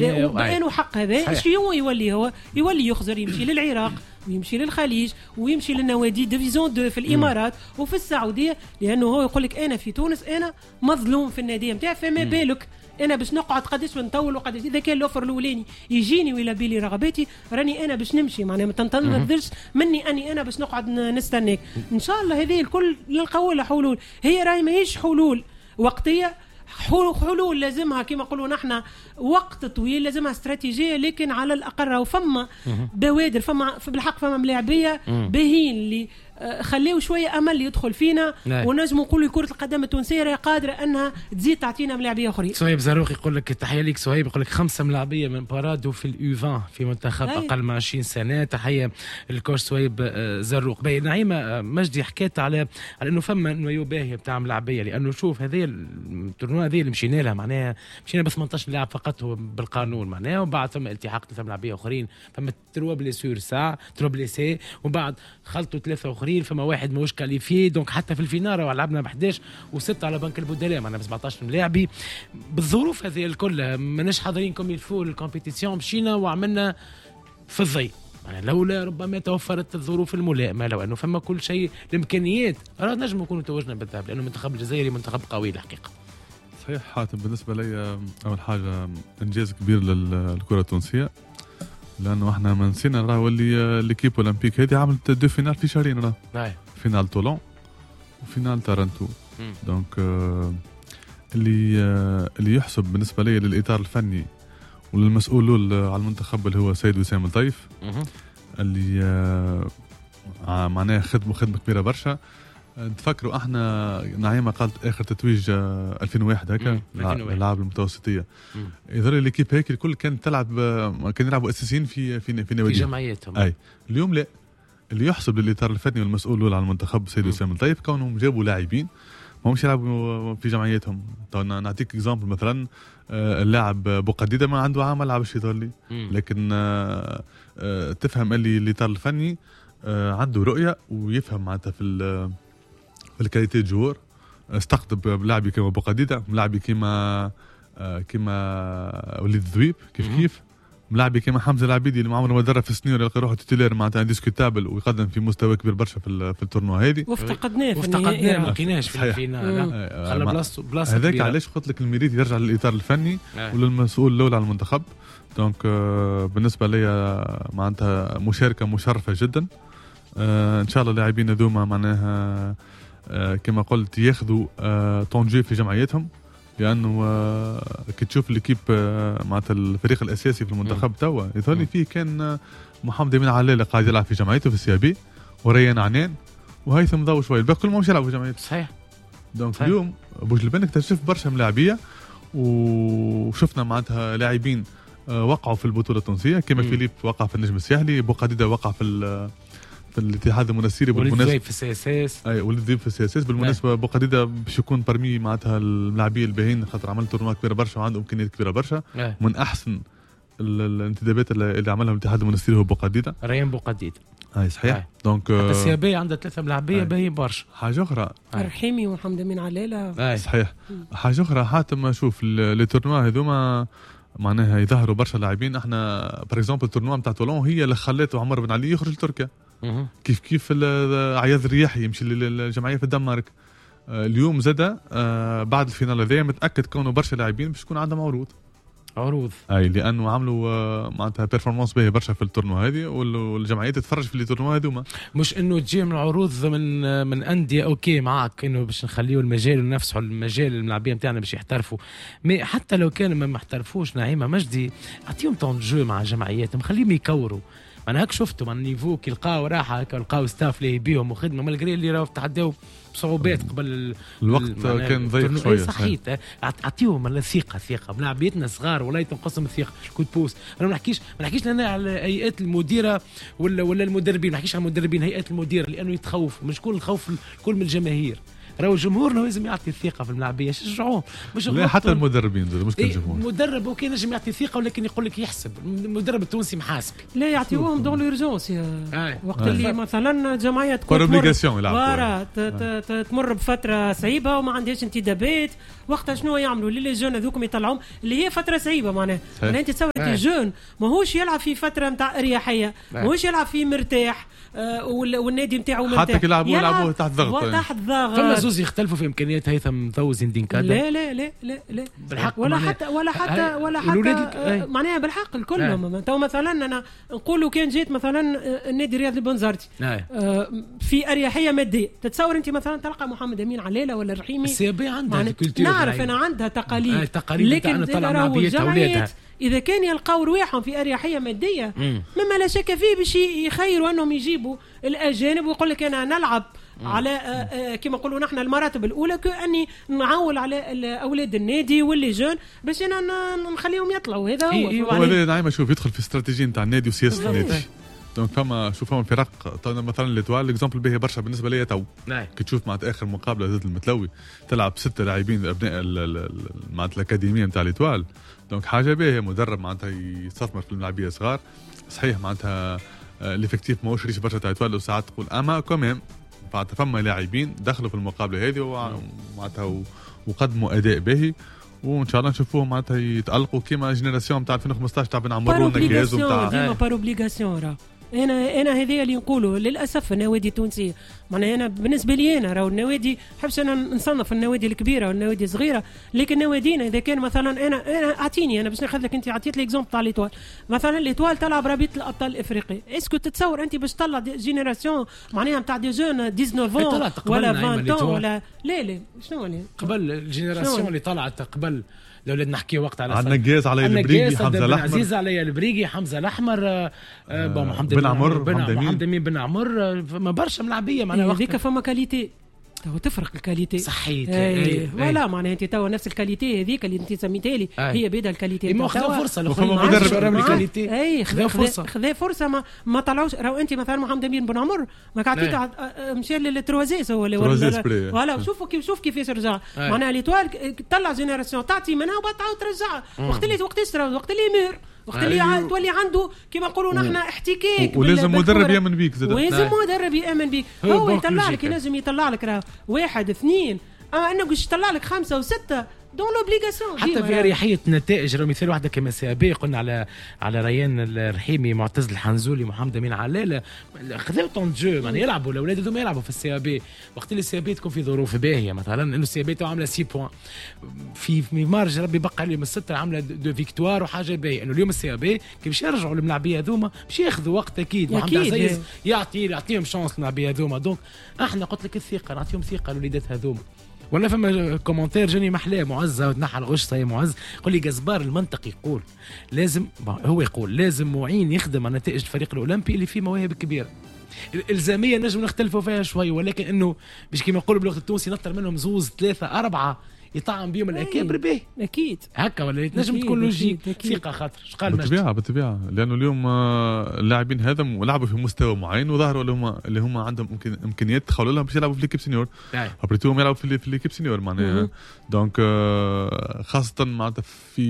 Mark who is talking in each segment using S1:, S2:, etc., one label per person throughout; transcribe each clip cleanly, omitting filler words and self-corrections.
S1: هذا وبأنه حق هذا شو يولي يخزر يمشي للعراق ويمشي للخليج ويمشي للنوادي ديفيزيون في الامارات وفي السعوديه، لانه هو يقول لك انا في تونس انا مظلوم في النادي نتاعي، فما بالك انا باش نقعد قداش بنطول وقداش اذا كان الاوفر الاولاني يجيني ولا بيلي رغباتي راني انا باش نمشي، معناها ما تنتظرش مني اني انا باش نقعد نستناك. ان شاء الله هذه الكل نلقاو لها حلول، هي راهي ماهيش حلول وقتيه، حلول لازمها كما نقولوا نحن وقت طويل، لازمها استراتيجيه، لكن على الاقل راهو فما بوادر، فما بالحق فما ملاعبيه باهين اللي خليو شويه امل يدخل فينا ونجموا نقولوا كره القدم التونسيه راهي قادره انها تزيد تعطينا ملاعبيه اخرين.
S2: صهيب زروق يقول لك تحيه ليك صهيب، يقول لك 5 ملاعبيه من بارادو في اليو 20 في منتخب اقل من 20 سنه. تحيه الكوش صهيب زروق. باهي نعيمه مجدي حكيت على انه فما نويو باهيه بتاع ملاعبيه، لانه شوف هذه التورنوا هذه اللي مشينا لها معناها مشينا ب 18 لاعب فقط هو بالقانون معناها، وبعد ثم التحاق 3 ملاعبيه اخرين، فما 3 بليسور ساعه 3 بليسي، وبعد خلطوا 3 اخرين، فما واحد ماهوش كاليفي، دونك حتى في الفيناره لعبنا ب 11 و6 على بنك البدلاء معنا ب 17 لاعبي. بالظروف هذه الكل ماناش حاضرين كوم يلفو الكومبيتيسيون، مشينا وعملنا في الضي يعني لولا ربما توفرت الظروف الملائمه، لو انه فما كل شيء الامكانيات راه نجم نكونوا توجنا بالذهب، لانه المنتخب الجزائري منتخب قوي الحقيقه.
S3: صحيح حاتم، بالنسبه لي اول حاجه انجاز كبير للكره التونسيه، لانه احنا ما نسينا راهو اللي ليكيب اولمبيك هذه عملت 2 فينال في شهرين، راه فينال طولون وفينال تارنتو. دونك اللي يحسب بالنسبه لي للاطار الفني وللمسؤول على المنتخب اللي هو سيد وسام الطيف، اللي معناه خدمه كبيره برشا. تفكروا احنا نعيمه قالت اخر تتويج 2001 هكا الالعاب المتوسطيه، يظهر لي كيب هيك الكل كانت تلعب، كانوا يلعبوا اساسيين في نوادي في
S2: جمعيتهم.
S3: اي اليوم لا، اللي يحسب للاطار الفني والمسؤول على المنتخب سيد وسام الطيف كونهم جابوا لاعبين ما همش يلعبوا في جمعيتهم. نعطيك اكزامبل مثلا اللاعب بوقديده ما عنده عام لعب الشيء لي، لكن تفهم اللي الاطار الفني عنده رؤيه ويفهم معناتها في الكاليتي جوور، استقطب لاعبي كما بوقديده، لاعبي كما وليد الذويب كيف ملاعبي كما حمزه العبيدي اللي عمره ما درب في السنين يلقى روحه تيتيلير معناتها انديسكوتابل ويقدم في مستوى كبير برشا في التورنوا هذه،
S1: وافتقدناه
S2: ما لقيناش في الفينال، خلى بلاصه
S3: هذاك علاش قلت لك الميريت يرجع للاطار الفني وللمسؤول الاول على المنتخب. دونك بالنسبه لي معناتها مشاركه مشرفه جدا. ان شاء الله اللاعبين هذوما معناها كما قلت ياخذوا طونجي في جمعيتهم، لانه كي تشوف ليكيب معناتها الفريق الاساسي في المنتخب توا يظهر لي فيه كان محمد امين علالة قاعد يلعب في جمعيته في السيابي، وريان عنان وهيثم ضو شوي، الباقي كلهم مش يلعبوا في جمعيته.
S2: صحيح.
S3: دونك اليوم بوجلبان اكتشف برشا ملاعبيه، وشفنا معناتها لاعبين وقعوا في البطوله التونسيه كما فيليب وقع في النجم الساحلي، بوقديده وقع في الاتحاد المنستيري
S2: بالمناسبه في السي اس اس.
S3: اي ولد في السي اس اس بالمناسبه بوقديده باش يكون برمي معناتها اللاعبين الباهين، خاطر عمل تورنوا كبيره برشا وعنده امكانيات كبيره برشا. من احسن الانتدابات اللي عملها الاتحاد المنستيري هو بوقديده،
S2: ريان بوقديده.
S3: اي صحيح. دونك
S2: حتى السيابيه عندها 3 ملاعبيه باهين برشا.
S3: حاجه اخرى
S1: رحيمي ومحمد امين علالة.
S3: صحيح. حاجه اخرى حاتم، شوف لي تورنوا هذوما معناها يظهروا برشا لاعبين. احنا بار اكزومبل التورنوا نتاع طولون هي اللي خلته عمر بن علي يخرج لتركيا، كيف عياض الرياحي يمشي للجمعيه في الدنمارك. اليوم زاد بعد الفينال هذايا متاكد كونه برشا لاعبين باش يكون عندهم عروض اي، لانه عملوا معناتها بيرفورمانس باهي برشا في التورنوا هذه، والجمعيات تتفرج في التورنوا هذوما.
S2: مش انه تجي من العروض من انديه اوكي معاك انه باش نخليوا المجال ونفسحوا المجال الملاعبيه نتاعنا باش يحترفوا، مي حتى لو كانوا ما محترفوش نعيمه مجدي اعطيهم طون جو مع جمعياتهم، خليهم يكوروا. انا هيك شفتهم على النيفو كي لقاو راحه هكا، لقاو ستاف ليه بيهم وخدمه مالغري اللي راهو تحداو بصعوبات قبل
S3: الوقت كان ضيق شويه.
S2: صحيح. اعطيهم الثقه ملاعبيتنا صغار ولا تنقصهم الثقه كود بوست. انا ما نحكيش لنا على هيئات المديره ولا المدربين، ما نحكيش على المدربين، هيئات المديره، لانه يتخوفوا. مش كل الخوف الكل من الجماهير، راهو جمهورنا لازم يعطي الثقه في الملاعبيه، شجعوهم مش
S3: لا حتى المدربين مش الجمهور.
S2: مدرب وكان نجم يعطي ثقه ولكن يقول لك يحسب المدرب التونسي محاسب،
S1: لا يعطيوهم دون لورجونس وقت اللي مثلا جمعيه
S3: تكون
S1: تمر بفتره صعيبه وما عندهاش انتدابات، وقتها شنو يعملوا للي جون هذوكم يطلعوهم اللي هي فتره صعيبه معناها. انت تصور الجون ماهوش يلعب في فتره نتاع اريحيه، ماهوش يلعب في مرتاح والنادي نتاعو مرتاح،
S3: حتى يلعبوا تحت ضغط.
S2: فما زوز يختلفوا في امكانيات هيثم ذو زين كادا.
S1: لا لا لا لا لا
S2: بالحق
S1: ولا حتى معناها بالحق الكل. تو مثلا انا نقولوا كان جيت مثلا النادي الرياضي بنزرتي في اريحيه ماديه، تتصور انت مثلا تلقى محمد امين عليله ولا الرحيمي
S2: السيابي عندها كولتور،
S1: نعرف انا عندها تقاليد
S2: لكن راهو الجمعيات
S1: اذا كان يلقاو رواحهم في اريحيه ماديه مما لا شك فيه باش يخيروا انهم يجيبوا الاجانب ويقول لك انا نلعب على كما نقولوا نحن المراتب الاولى كاني نعول على اولاد النادي واللي جون باش انا نخليهم يطلعوا. هذا هو
S3: نعيمه شوف يدخل في استراتيجيه نتاع النادي وسياسه النادي. دونك فما الفرق مثلا ليتوال اكزامبل باهي برشا بالنسبه ليا تو كي تشوف مع اخر مقابله ضد المتلوي تلعب 6 لاعبين ابناء مع الاكاديميه نتاع ليتوال. دونك حاجه باهيه مدرب معناتها يستثمر في الملاعبيه صغار صحيح معناتها ليفيكتيف ماهوش ريش برشا تاع ليتوال وساعات تقول اما كمان معناتها فما لاعبين دخلوا في المقابله هذه معناتها وقدموا اداء باهي وان شاء الله نشوفوهم معناتها يتالقوا كيما جينيراسيون نتاع 2015 تاع بن عمرو ونكاز نتاع
S1: ديما بار اوبليغاسيون. انا هذه اللي نقوله للاسف النوادي التونسيه معناها انا بالنسبه لي انا راهو النوادي حبش انا نصنف النوادي الكبيره والنوادي الصغيره، لكن نوادينا اذا كان مثلا انا اعطيني انا باش ناخذ لك انت عطيت لي اكزومبل تاع ليتوال مثلا ليتوال تلعب رابطه الابطال الافريقي، اسكو تتصور انت باش تطلع جينيراسيون معناها نتاع دي جون 19 ولا 20 ولا لا شنو اللي
S2: قبل الجينيراسيون اللي طلعت قبل لو نحكي وقت على
S3: النقاز على البريغي حمزه الاحمر
S2: عزيز علي البريغي حمزه الاحمر محمد
S3: بن عمر
S2: محمد امين بن عمر ما برشا ملاعبيه معناها
S1: هذيك فما كاليتي تو تفرق الكاليتي
S2: صحيت
S1: ولا معناها انت تو نفس الكاليتي هذيك اللي انت سميتها لي هي بيدا الكاليتي
S2: ما خذ فرصه مدرب الكاليتي
S1: خذ فرصه ما طلعوش. راهو انت مثلا محمد امين بن عمر ما عطيت مشى للتروازيس ولا شوف كيفاش رجع معناها ليتوال طلع جينيراسيون تعطي منها وبعد تعاود ترجعها وقت اللي مير وقت اللي تولي عنده كما نقولوا نحن احتكاك
S3: ولازم مدرب يامن بيك زاد
S1: ولازم مدرب يامن بيك هو يطلع لك ينجم يطلع لك راه 1 2 اما انه باش يطلع لك 5 و6 دون لوبليغاسيون
S2: حتى في اريحيه نتائج. راه مثال واحده كما سابي قلنا على ريان الرحيمي معتز الحنزولي محمد امين علالة خذوا طون جو يعني يلعبوا الاولاد هذوما يلعبوا في السي بي وقت اللي السي بي تكون في ظروف باهيه مثلا انه السي بي عامله 6 بوان في مارج ربي بقى اليوم الستة عامله دو فيكتوار وحاجه باهيه انه اليوم السي بي كيفاش يرجعوا الملاعبيه هذوما باش ياخذوا وقت اكيد محمد عزيز يعطيهم شانس الملاعبيه هذوما. دونك احنا قلت لك الثقه نعطيهم ثقه الوليدات هذوما. ولا فما كومنتير جاني محلاه معزه وتنحى الغش صاي معز يقول لي جزبار المنطق يقول لازم هو يقول لازم معين يخدم على نتائج الفريق الاولمبي اللي فيه مواهب كبيره. الالزاميه نجم نختلفوا فيها شوي ولكن انه باش كيما نقولوا باللغه التونسي نطر منهم 2 3 4 يطعم بيهم الاكابر به
S1: اكيد
S2: هكا ولا تنجم تكون لوجيك ثقه خاطر قال
S3: بالطبيعه لانه اليوم اللاعبين هذا لعبوا في مستوى معين وظهروا اللي هم عندهم امكانيات تخلوا لهم باش يلعبوا في ليكيب سينيور ابريتوهم يلعبوا في ليكيب سينيور معناها. دونك خاصه معناتها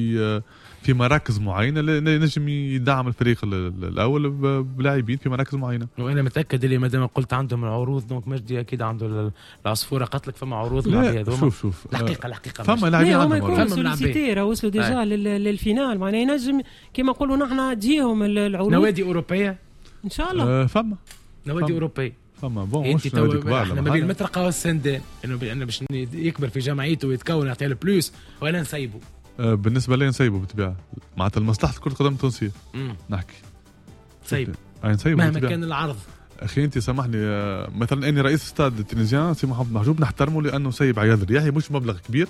S3: في مراكز معينه نجم يدعم الفريق الاول بلاعبين في مراكز معينه.
S2: وانا متاكد اللي مادام قلت عندهم العروض دونك مجدي اكيد عنده العصفوره قتلك فما عروض لاعبين هذوما.
S3: شوف
S2: الحقيقه
S3: فما لاعبين
S1: عندهم سوليسيتي وصلوا ديجا للفينال معناها ينجم كما نقولوا نحن تجيهم العروض
S2: نوادي اوروبيه
S1: ان شاء الله.
S3: فما
S2: نوادي اوروبيه
S3: فما بون
S2: انت تو احنا ما بين المطرقه والسندان انه باش يكبر في جمعيته ويتكون يعطي له بلوس ولا نسيبه.
S3: بالنسبه لي نسيبه بالطبيعه معناتها لمصلحه كره القدم التونسيه نحكي
S2: نسيبه
S3: مهما
S2: كان العرض.
S3: اخي انت سامحني مثلا اني رئيس استاد التونسيان سي محمد محجوب نحترمه لانه سيب عياض الرياحي مش مبلغ كبير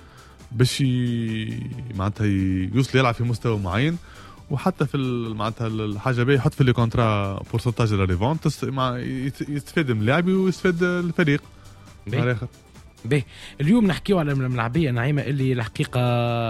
S3: باش معناتها يوصل يلعب في مستوى معين وحتى في معناتها الحاجه باهي يحط في لي كونترا بورسنتاج لا ريفونت يستفاد من اللاعب ويستفاد الفريق على الاخر.
S2: باهي اليوم نحكيو على الملاعبيه نعيمه اللي الحقيقه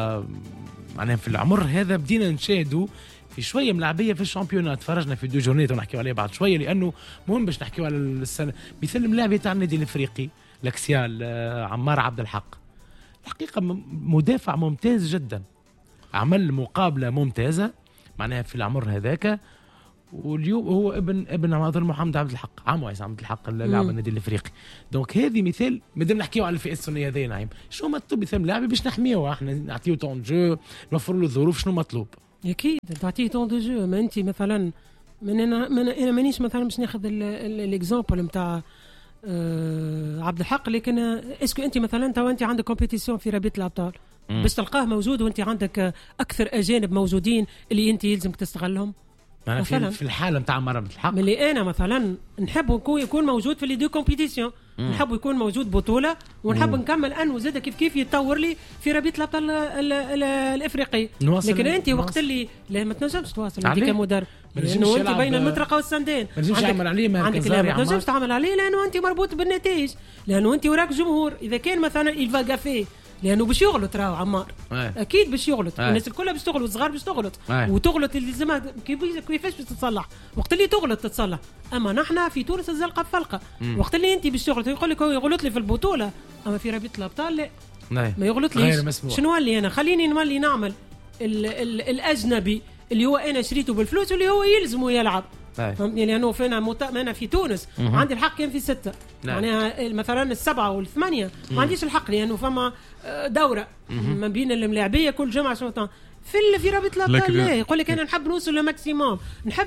S2: معناها في العمر هذا بدينا نشاهدوا في شويه ملاعبيه في الشامبيونات. تفرجنا في 2 جورنيت ونحكيو عليه بعد شويه لانه مهم باش نحكيو على السنه مثل الملاعبيه تاع النادي الافريقي لاكسيال عمار عبد الحق، الحقيقة مدافع ممتاز جدا، عمل مقابلة ممتازة معناها في العمر هذاك. واليوم هو ابن عمر محمد عبد الحق، عمو عيسى عبد الحق اللاعب النادي الافريقي. دونك هذه مثال مادام نحكيو على الفئه السنيه هذه نعيم، شنو مطلوب مثال لاعب باش نحميوه، احنا نعطيو طون جو، نوفر له الظروف، شنو مطلوب؟
S1: اكيد تعطيه طون دو جو. ما انت مثلا انا مانيش مثلا باش ناخذ الاكزامبل نتاع عبد الحق، لكن اسكو انت مثلا تو انت عندك كومبيتيسيون في رابطه الابطال باش تلقاه موجود وانت عندك اكثر اجانب موجودين اللي انت يلزمك تستغلهم
S2: في الحاله نتاع عمار عبد الحق.
S1: ملي انا مثلا نحب يكون موجود في لي دو كومبيتيسيون، نحب يكون موجود بطوله ونحب نكمل انه زاد كيف يتطور لي في رابطه الابطال الافريقي. لكن انت وقت اللي لا ما تنجمش تواصل انت كمدرب، لانه انت بين المطرقه والسندين
S2: ما تنجمش تعمل عليه،
S1: ما تنجمش تعمل عليه لانه انت مربوط بالنتائج، لانه انت وراك جمهور. اذا كان مثلا يلفا كافيه لانه باش يغلط راهو عمار اكيد باش يغلط، الناس الكل باش تغلط، الصغار باش تغلط وتغلط اللي لازمها كيفاش باش تتصلح وقت اللي تغلط تتصلح. اما نحن في تونس الزلقه بفلقه، وقت اللي انت باش تغلط يقول لك هو يغلط لي في البطوله، اما في رابطه الابطال لا ما يغلط ليش. شنو اللي انا خليني نولي نعمل الاجنبي اللي هو انا شريته بالفلوس واللي هو يلزمه يلعب، فهمتني؟ لانه انا في تونس عندي الحق كان في 6 معناها مثلا 7 و8 ما عنديش الحق، لانه فما دوره ما بين الملاعبيه كل جمعه شوطان في رابطه الابطال. لا يقول لك انا نحب نوصل للماكسيموم،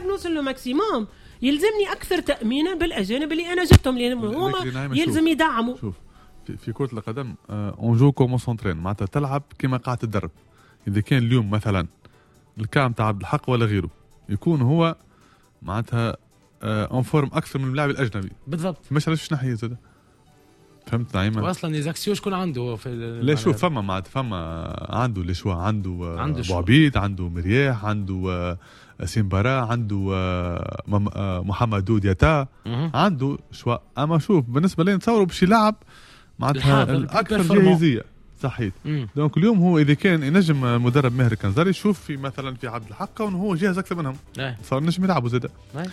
S1: يلزمني اكثر تامينا بالاجانب اللي انا جبتهم، لان هما يلزم يدعموا.
S3: شوف في كره القدم اون جو كومون سونترين، معناتها تلعب كما قاعد تدرب. اذا كان اليوم مثلا الكام تاع عبد الحق ولا غيره يكون هو معناتها اون فورم اكثر من اللاعب الاجنبي
S2: بالضبط،
S3: مش علاش ناحيه زاد، فهمت نعيمه؟
S2: واصلا ليزاكسيو شكون عنده في
S3: لا شوف فما معناتها عنده لي شوا، عنده بوعبيد، عنده مرياح، عنده سيمبارا، عنده محمد دودياتا، عنده شوا. اما شوف بالنسبه لي نتصوروا باش يلعب معناتها الاكثر جاهزيه صحيت. دونك اليوم هو اذا كان ينجم المدرب ماهر كنزاري يشوف في مثلا في عبد الحق وانه هو جاهز اكثر منهم، صار نجم يلعبوا زاد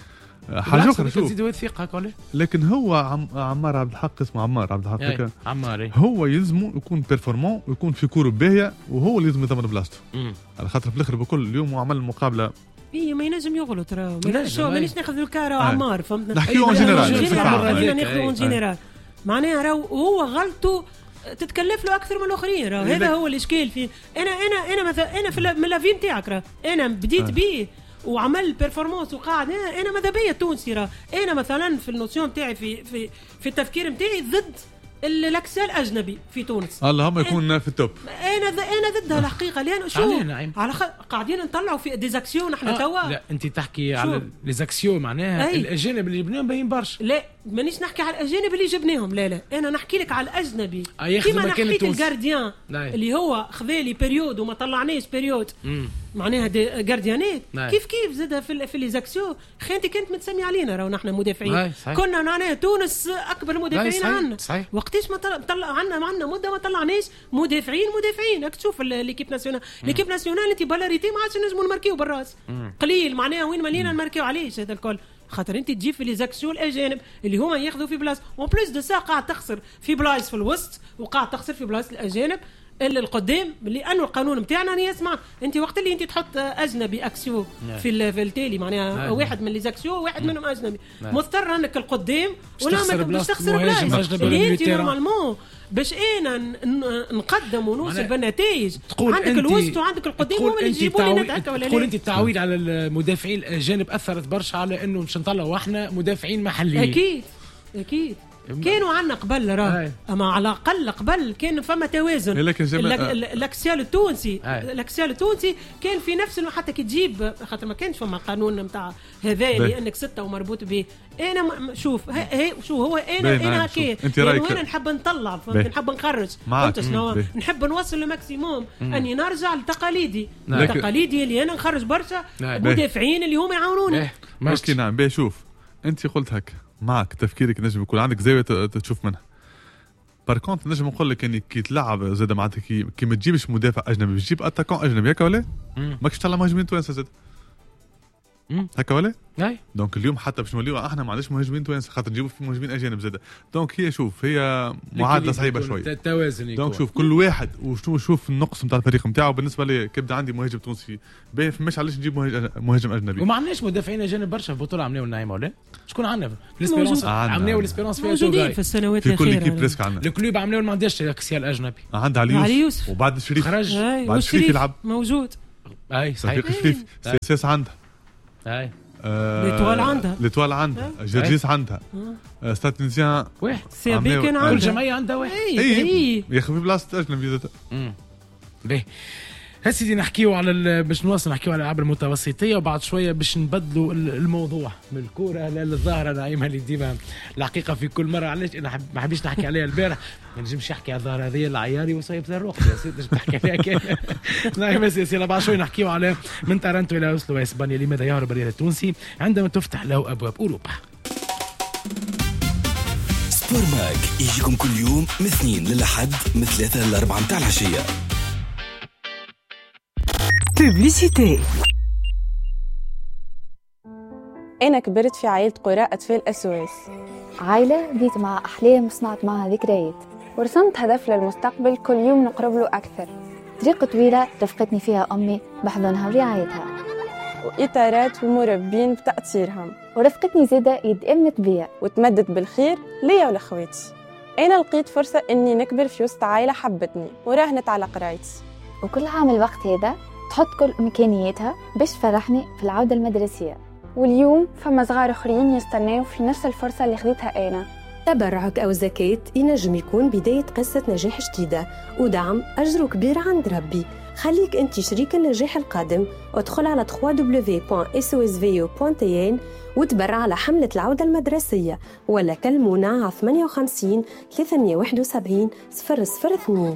S3: حاجه اخرى. شوف
S2: تزيدوا الثقه
S3: لكن هو عمار عبد الحق، اسمه عمار عبد الحق
S2: عماري،
S3: هو يلزمه يكون بيرفورمون ويكون في كوره باهيه، وهو اللي لازم يضمن بلاصته على خاطر في الاخر بكل اليوم وعمل المقابله.
S1: ما ينجم يغلط راهو، مانيش ناخذ الكاره عمار، فهمتنا؟
S3: نحكيو اون جينيرال،
S1: ناخذ جينيرال معناها راهو هو غلطه تتكلف له اكثر من الاخرين، هذا هو الاشكال فيه. انا مثلا انا في من لافي نتاعك راه انا بديت بيه وعمل بيرفورمانس وقاعد انا ماذا بيا التونسي راه انا مثلا في النوسيون نتاعي في التفكير نتاعي ضد الاكسال الاجنبي في تونس،
S3: اللهم يكون في التوب.
S1: انا ضدها الحقيقه، لان شو على قاعدين نطلعوا في ديزاكسيون احنا توا.
S2: لا انت تحكي على ليزاكسيون معناها الاجانب اللي جبناهم باين برشا.
S1: لا مانيش نحكي على الاجانب اللي جبناهم، لا انا نحكي لك على الاجنبي كيما نحكيت الجارديان اللي هو خذالي بيريود وما طلعنيش بيريود معناها جارديانات كيف زاد في ليزاكسيون. انت كانت متسمي علينا راهو نحن مدافعين، كنا معناها تونس اكبر مدافعين عندنا، وقتيش ما طلع عندنا مده ما طلعناش مدافعين راك تشوف ليكيب ناسيونال انت بالاريتي ما عادش نجموا نماركيو بالراس قليل معناها وين مالينا نماركيو عليش هذا الكل، خاطر انت تجيب في ليزاكسيون الاجانب اللي هما ياخذوا في بلاصه اون بليس دو سا قاعد تخسر في بلايص في الوسط وقاعد تخسر في بلاصه الاجانب اللي القدام، لانه القانون نتاعنا يسمع انت وقت اللي انت تحط اجنبي اكسيو في التالي معناها واحد من ليزاكسيو واحد منهم اجنبي مضطر انك القدام ولا ما باش تخسر بلاصه اللي انت نورمالمون باش انا نقدم ونوصل بالنتائج. عندك الوسط وعندك القدام هما اللي يجيبوا لنا هكا ولا لا؟
S2: تقول انت التعويل على المدافعين الاجانب اثرت برشا على انه باش نطلعوا احنا مدافعين محليين. اكيد كانوا عنا قبل راه، اما على الاقل قبل كان فما توازن. الاكسيال التونسي كان في نفس حتى كي تجيب، خاطر ما كانش فما قانون نتاع هذا لانك 6 ومربوط به. انا شوف شو هو انا هكا انا نحب نطلع، نحب نخرج، فهمت شنو؟ نحب نوصل لماكسيموم اني نرجع لتقاليدي اللي انا نخرج برشا مدافعين اللي هم يعاونوني.
S3: ماشي نعم. شوف انت قلت هكا معك تفكيرك نجم يكون عندك زاويه تشوف منها. باركونت نجم نقول لك اني كي تلعب زاد معناتها كي ما تجيبش مدافع اجنبي تجيب اتاكون اجنبي هكا ولا ماكش تطلع مهاجمين توانسه زاد هكا ولا
S2: اي
S3: دونك اليوم حتى باش نوليو احنا ما عندناش مهاجمين توانسه خاطر نجيبوا في مهاجمين اجانب زاده. دونك هي شوف هي معادله صعيبه شويه
S2: التوازن.
S3: دونك شوف كل واحد وشنو شوف النقص نتاع الفريق نتاعو. بالنسبه لي كيبدا عندي مهاجم تونسي باهي فماش علاش نجيب مهاجم اجنبي.
S2: وما عندناش مدافعين اجانب برشا في بطوله عملوا النعيمه ولا شكون عندنا في الاسبيرونس عملوا الاسبيرونس فيها
S1: موجودين في السنوات الاخيره
S3: في كل كيب بريسك عندنا
S2: الكلوب عملوا ما عندهاش كسيال اجنبي
S3: عندها علي يوسف وبعد الشريف
S2: خرج
S3: بعد الشريف يلعب
S1: موجود.
S2: اي صحيح
S3: الشريف سياس عندها
S2: اي
S3: ليتوال عندها جرجيس عندها ستاد تونسيان
S1: واحد سيابي كان عندها
S2: كل جمعيه عندها واحد
S3: يا اخي في بلاصه اجنبي
S2: باهي هسيدي نحكيو على باش نواصل نحكيو على الالعاب المتوسطيه وبعد شويه باش نبدلوا الموضوع من الكوره للظاهره نعيمه اللي ديما الحقيقه في كل مره. علاش انا ما حبيتش نحكي عليها البارح ما نجمش نحكي على الظاهره هذه العياري وصايب زروق يا سيدي باش نحكي عليها كان نعيمه سياسيه. بعد شويه نحكيو على من تارنتو الى اوسلو اسبانيا لماذا يهرب الريال التونسي عندما تفتح له ابواب اوروبا.
S4: سبور ماك يجيكم كل يوم من 2 للأحد من 3 ل 4 متاع العشيه.
S5: بوبليسيتي.
S6: أنا كبرت في عائلة قراء أطفال أسواس،
S7: عائلة بديت مع أحلام وصنعت معها ذكريات،
S6: ورسمت هدف للمستقبل كل يوم نقرب له أكثر.
S7: طريق طويلة رفقتني فيها أمي بحضنها ورعايتها،
S6: وإطارات ومربين بتأثيرهم،
S7: ورفقتني زادة يد أمت بيا
S6: وتمدت بالخير ليا ولأخواتي. أنا لقيت فرصة إني نكبر في وسط عائلة حبتني وراهنت على قرايتي،
S7: وكل عام الوقت هذا تحط كل إمكانياتها باش تفرحني في العودة المدرسية.
S6: واليوم فما صغار آخرين يستناو في نفس الفرصة اللي خديتها أنا.
S5: تبرعك أو زكاة ينجم يكون بداية قصة نجاح جديدة، ودعم أجره كبير عند ربي. خليك أنت شريك النجاح القادم وادخل على www.sosvu.tn وتبرع على حملة العودة المدرسية، ولا كلمونا على 58 371 002.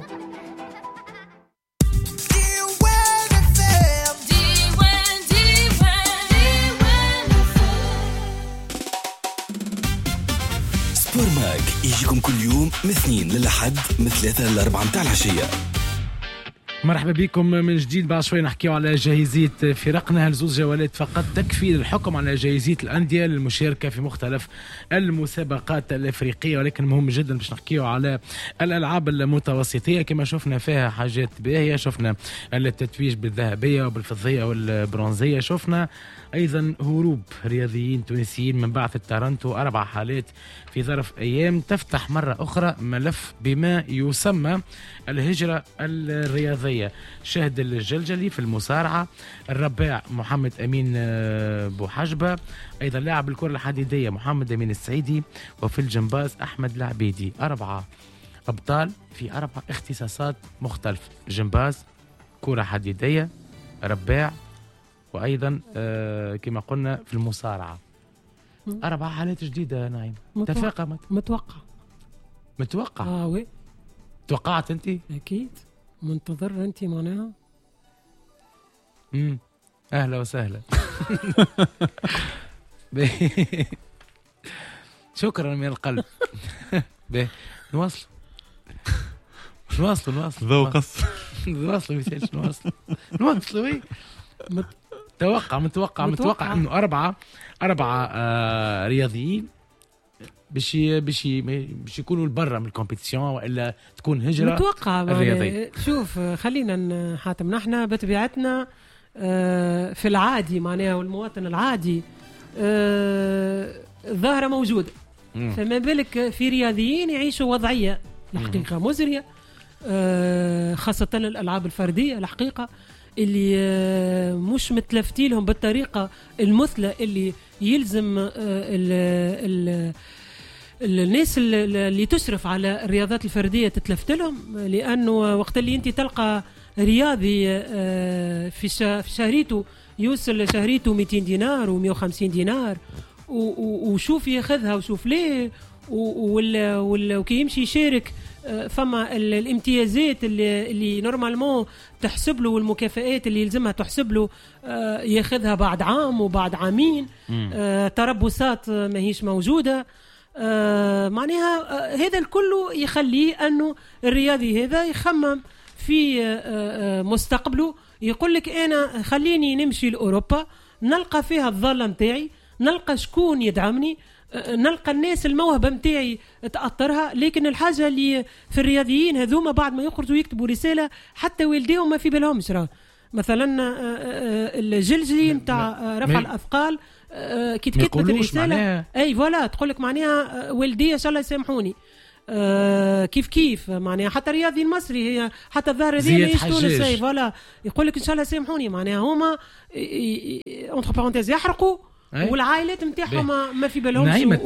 S4: سبور ماك يجيكم كل يوم من 2 للأحد من 3 ل 4 متاع العشيه.
S2: مرحبا بكم من جديد. بعد شوي نحكيو على جاهزية فرقنا. هل 2 جولات فقط تكفي للحكم على جاهزية الأندية للمشاركة في مختلف المسابقات الأفريقية؟ ولكن مهم جدا باش نحكيو على الألعاب المتوسطية كما شفنا فيها حاجات باهية. شفنا التتويج بالذهبية وبالفضية والبرونزية. شفنا أيضا هروب رياضيين تونسيين من بعث تارنتو 4 حالات في ظرف أيام. تفتح مرة أخرى ملف بما يسمى الهجرة الرياضية. شهد الجلجلي في المصارعة، الرباع محمد أمين بوحجبة، أيضا لاعب الكرة الحديدية محمد أمين السعيدي، وفي الجمباز أحمد العبيدي. 4 أبطال في 4 اختصاصات مختلفة: جمباز، كرة حديدية، رباع، وأيضا كما قلنا في المصارعة. 4 حالات جديدة. نعيم تفاقمت. متوقع
S1: وي
S2: توقعت أنت؟
S1: أكيد منتظر أنت معناها.
S2: أهلا وسهلا. شكرا من القلب. نواصل
S3: ذو قص
S2: نواصل نواصل. متوقع انه 4 رياضيين باش يكونوا برا من الكومبيتيشن، والا تكون هجره
S1: متوقع
S2: الرياضيه.
S1: شوف خلينا حاتم نحن بطبيعتنا في العادي معناها والمواطن العادي الظاهره موجوده، فما بالك في رياضيين يعيشوا وضعيه الحقيقه مزريه، خاصه الالعاب الفرديه الحقيقه اللي مش متلفتي لهم بالطريقة المثلى اللي يلزم الناس اللي تشرف على الرياضات الفردية تتلفت لهم. لأنه وقت اللي انت تلقى رياضي في شهريته يوصل شهريته 200 دينار و150 دينار وشوف ياخذها وشوف ليه وكي يمشي يشارك فما الامتيازات اللي نورمالمون تحسب له والمكافآت اللي يلزمها تحسب له ياخذها بعد عام وبعد عامين. تربصات ما هيش موجودة. معناها هذا الكل يخليه أنه الرياضي هذا يخمم في مستقبله، يقول لك انا خليني نمشي لاوروبا نلقى فيها الظل نتاعي، نلقى شكون يدعمني، نلقى الناس الموهبه نتاعي تاثرها. لكن الحاجه اللي في الرياضيين هذوما بعد ما يخرجوا يكتبوا رساله حتى والديهم ما في بالهمش. مثلا الجلجلي نتاع رفع الاثقال كي كتبت الرساله اي فوالا تقول لك معناها والدي ان شاء الله يسامحوني. كيف معناها حتى الرياضي المصري هي حتى الظاهر هذه ماهيش تونسي فوالا يقول لك ان شاء الله يسامحوني. معناها هما اونتر بارونتيز يحرقوا والعائلات نتاعهم ما في بالهمش.
S2: نعيمة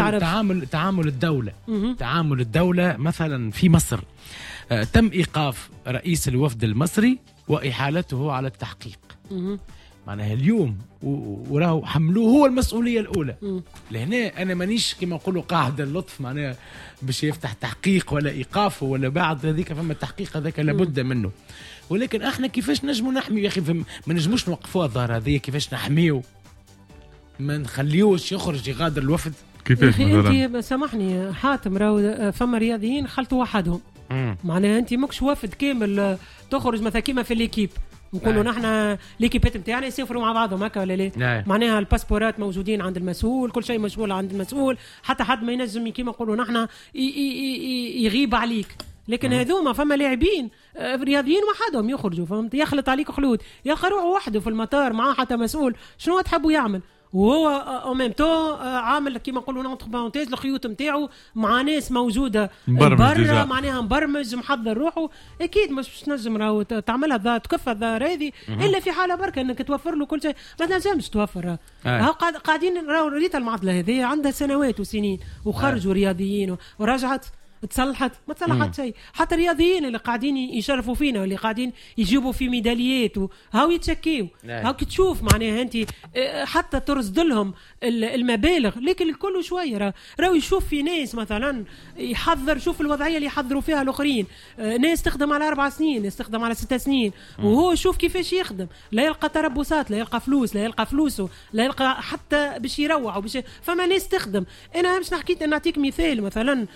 S2: تعامل الدولة مثلا في مصر تم إيقاف رئيس الوفد المصري وإحالته على التحقيق. معناها اليوم وراه حملوه هو المسؤولية الأولى. لهنا أنا مانيش كما نقولوا قاعدة اللطف معناها باش يفتح تحقيق ولا إيقافه ولا بعد هذيك، فما التحقيق هذاك لابد منه. ولكن احنا كيفاش نجموا نحمي يا أخي؟ ما نجموش نوقفوا الظاهرة هذه. كيفاش نحميو ما نخليوش يخرج يغادر الوفد؟
S3: كيفاش مثلا؟
S1: انت سامحني حاتم راهو فما رياضيين خلطوا وحدهم. معناها انت ماكش وفد كامل تخرج مثلا كيما في ليكيب نقولوا نحن ليكيبات نتاعنا يسافروا مع بعضهم هكا ولا لا؟ معناها الباسبورات موجودين عند المسؤول، كل شيء مشغول عند المسؤول، حتى حد ما ينجم كيما نقولوا نحن يغيب عليك. لكن هذوما فما لاعبين رياضيين وحدهم يخرجوا، فهمت؟ يخلط عليك خلود، يلقى روحه وحده في المطار معاه حتى مسؤول. شنو تحبوا يعمل؟ وهو او ميم تو عامل كيما نقولوا نونتر بارونتيز الخيوط نتاعو مع ناس موجوده برا، معناها مبرمج محضر روحه. اكيد مش تنجم راهو تعملها تكفى الظاهر هذه الا في حاله بركه انك توفر له كل شيء. ما تنجمش توفر. قاعدين راهو ريت المعضله هذه عندها سنوات وسنين وخرجوا رياضيين ورجعت تصلحت ما تصلحت شيء. حتى الرياضيين اللي قاعدين يشرفوا فينا واللي قاعدين يجيبوا في ميداليات هاو يتشكيو هاو تشوف معناها انت حتى ترصد لهم المبالغ. لكن الكل شويه راهو يشوف في ناس مثلا يحضر، شوف الوضعيه اللي يحضروا فيها الاخرين، ناس تخدم على 4 سنين، ناس تخدم على 6 سنين، وهو شوف كيفاش يخدم، لا يلقى تربصات، لا يلقى فلوس، لا يلقى فلوسه، لا يلقى حتى باش يروع وباش. فما ناس تخدم. انا مش نحكيت نعطيك مثال مثلا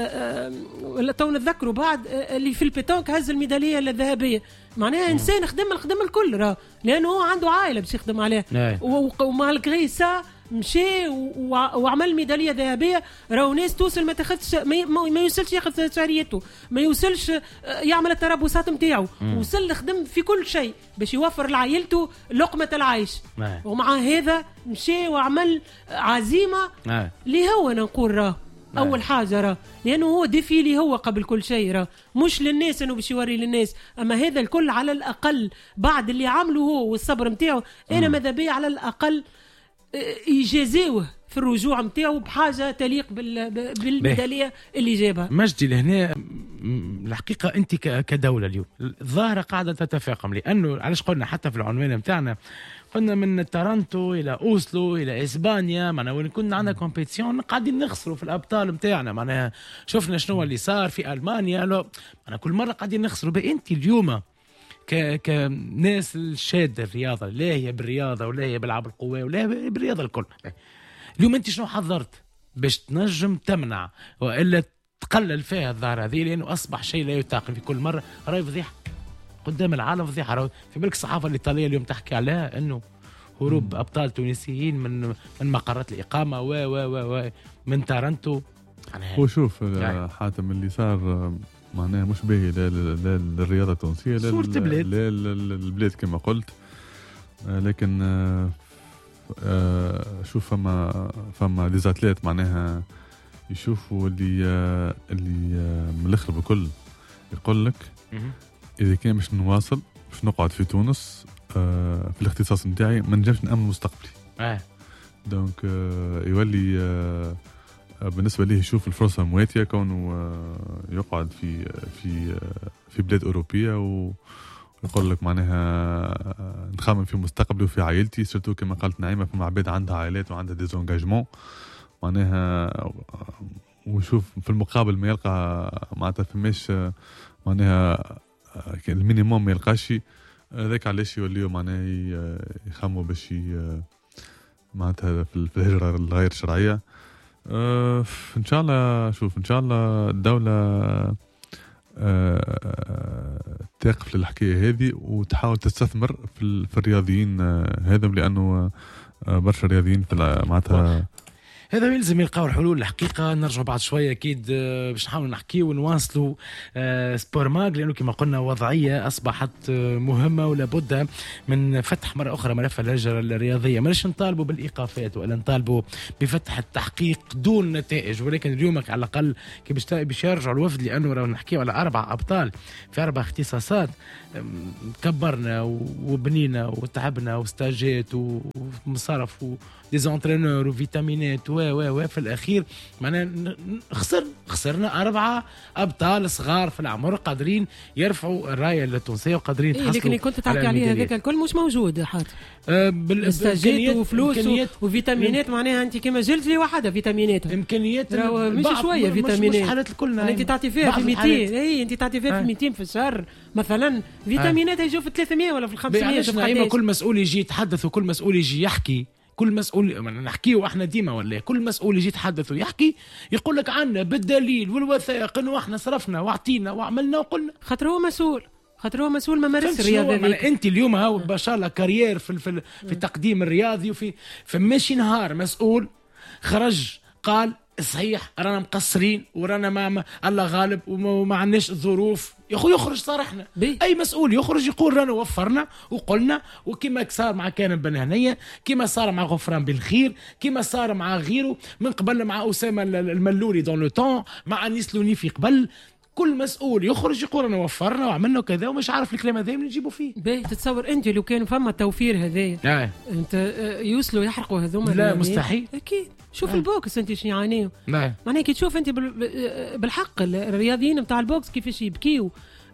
S1: ولا تو نتذكروا بعد اللي في البيتونك هز الميداليه الذهبيه. معناها انسان خدم الكل لانه هو عنده عائله باش يخدم عليها ومالغري سا مشي وعمل ميداليه ذهبيه. راهو ناس توصل ما تاخذش ما يوصلش ياخذ شهريته، ما يوصلش يعمل التربصات نتاعو، وصل خدم في كل شيء باش يوفر لعائلته لقمه العيش. ومع هذا مشي وعمل عزيمه اللي هو نقول اول حاجه لانه هو ديفيلي هو قبل كل شيء مش للناس انه باش يوري للناس، اما هذا الكل على الاقل بعد اللي عمله هو والصبر نتاعو انا ماذا بي على الاقل يجازوه في الرجوع نتاعو بحاجه تليق بالميداليه اللي جابها.
S2: مجدي لهنا الحقيقه انت كدوله اليوم الظاهره قاعده تتفاقم، لانه علاش قلنا حتى في العنوان نتاعنا قلنا من تورنتو الى اوسلو الى اسبانيا، معناها وين كنا عندنا كومبيتيشن قاعدين نخسروا في الابطال نتاعنا. معناها شفنا شنو اللي صار في المانيا، معناها كل مره قاعدين نخسروا. بقى انت اليوم كناس الشاده الرياضه، لا هي بالرياضه ولا هي بالعاب القوى ولا هي بالرياضه الكل، اليوم انت شنو حضرت باش تنجم تمنع والا تقلل فيها الظاهره هذه؟ لانه اصبح شيء لا يطاق. في كل مره راهي فضيحه قدام العالم، فضيحه. في بالك الصحافه الايطاليه اليوم تحكي عليها انه هروب ابطال تونسيين من مقرات الاقامه و من تورنتو.
S3: وشوف حاتم اللي صار معناها مش باهي لا للرياضه التونسيه لا للبلاد كما قلت. لكن شوف فما ديزاتليت معناها يشوفوا اللي من الاخر بكل يقول لك اذا كان باش نواصل باش نقعد في تونس في الاختصاص نتاعي ما نجمش نامن مستقبلي. دونك يولي بالنسبه ليه يشوف الفرصه مواتيه كونه يقعد في بلاد اوروبيه ويقول لك معناها نخمم في مستقبلي وفي عائلتي، سيرتو كما قالت نعيمه فما عباد عندها عائلات وعندها ديزونجاجمون معناها. ويشوف في المقابل ما يلقى معناتها فماش معناها المينيموم ما يلقاش. ذاك علاش يوليو معناها يخموا باش معناتها في الهجره الغير شرعيه. ان شاء الله شوف ان شاء الله الدوله تقف للحكايه هذه وتحاول تستثمر في الرياضيين هذم، لانه برشا رياضيين في معناتها
S2: هذا يلزم يلقاو الحلول. الحقيقة نرجع بعد شوية أكيد باش نحاول نحكي ونواصلوا سبور ماغ، لأنه كما قلنا وضعية أصبحت مهمة ولا بد من فتح مرة أخرى ملف الهجرة الرياضية. مش نطالبوا بالإيقافات ولا نطالبوا بفتح التحقيق دون نتائج، ولكن اليوم على الأقل كي باش يرجعوا الوفد، لأنه لو نحكيوا على 4 أبطال في 4 اختصاصات كبرنا وبنينا وتعبنا واستاجات ومصارف وديزونترينور وفيتامينات في الأخير معنا خسرنا 4 أبطال صغار في العمر قادرين يرفعوا الراية التونسية وقادرين يتحصلوا.
S1: لكن كنت تحكي عليها هذاك الكل مش موجود حاضر بالاستاجات وفلوس وفيتامينات. معناها أنت كما جلت لي واحدة فيتامينات
S2: إمكانيات
S1: مش شوية فيتامينات.
S2: مش حالات الكل
S1: أنت تعطي فيها في 200 أنت تعطي فيها في 200 في الشهر مثلا، فيتامينات يجوا في 300 ولا في 500.
S2: كل مسؤول يجي يتحدث وكل مسؤول يجي يحكي، كل مسؤول نحكيه احنا ديما ولا كل مسؤول يجي يتحدث ويحكي يقول لك عنا بالدليل والوثائق انه احنا صرفنا وعطينا وعملنا وقلنا.
S1: خاطر هو مسؤول ما مارس الرياضه.
S2: انت اليوم هاو باشا الله كارير في التقديم الرياضي وفي ماشي نهار مسؤول خرج قال صحيح رانا مقصرين ورانا ما الله غالب وما عندناش ظروف. يا اخو يخرج صارحنا اي مسؤول يخرج يقول رانا وفرنا وقلنا، وكما صار مع كان بن هنيه، كما صار مع غفران بالخير، كما صار مع غيره من قبل، مع اسامه الملولي دون لو طون، مع انيس لوني في قبل. كل مسؤول يخرج يقول انا وفرنا وعملنا كذا ومش عارف الكلام هذا من نجيبه فيه.
S1: تتصور انت لو كان فما التوفير هذايا انت يوصلوا يحرقوا هذوما؟
S2: لا مستحيل
S1: اكيد. شوف البوكس انت شنو يعانيوا. معناها كي تشوف انت بالحق الرياضيين نتاع البوكس كيفاش يبكيوا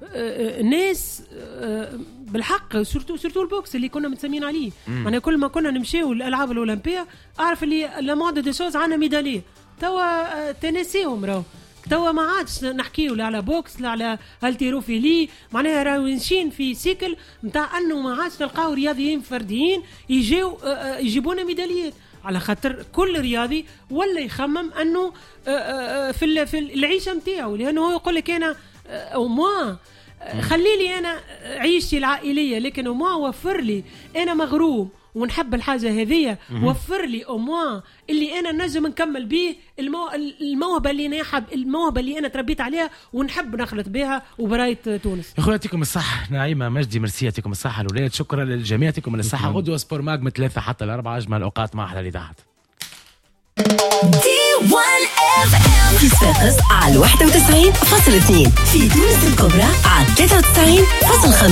S1: الناس بالحق، سورتو البوكس اللي كنا متسمين عليه. معناها كل ما كنا نمشيو الالعاب الاولمبيه اعرف اللي لا مود دي شوز عندنا ميداليه، توا تنسيهم راهو، توا ما عادش نحكيو لا على بوكس لا على هالتيروفيلي. معناها راهو نشين في سيكل نتاع انه ما عادش نلقاو رياضيين فرديين يجيبونا ميداليات، على خاطر كل رياضي ولا يخمم انه في العيشه نتاعو، لانه هو يقول لك انا او ما خلي لي انا عيشتي العائليه، لكن او ما وفر لي انا مغروم ونحب الحاجه هذية، وفر لي أموا اللي انا نجم نكمل به الموهبه اللي انا حب، الموهبه اللي انا تربيت عليها ونحب نخلط بها وبرايه تونس.
S2: يا خويا يعطيكم الصحه. نعيمه مجدي ميرسي، يعطيكم الصحه الاولاد، شكرا للجميع، يعطيكم الصحه. غدوه سبور ماغ من 3 حتى 4 اجمل اوقات مع احلى الاذاعات.
S8: تسقط على 91.2 في تونس الكبرى على 93.5.